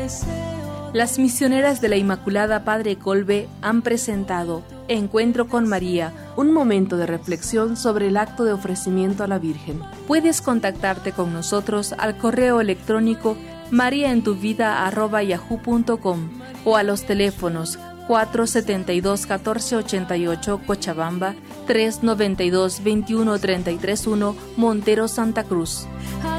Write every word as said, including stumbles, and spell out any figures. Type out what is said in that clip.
Las misioneras de la Inmaculada Padre Colbe han presentado Encuentro con María, un momento de reflexión sobre el acto de ofrecimiento a la Virgen. Puedes contactarte con nosotros al correo electrónico mariaentuvida arroba yahoo punto com o a los teléfonos cuatro setenta y dos, catorce ochenta y ocho Cochabamba, tres noventa y dos, veintiuno treinta y tres uno Montero, Santa Cruz.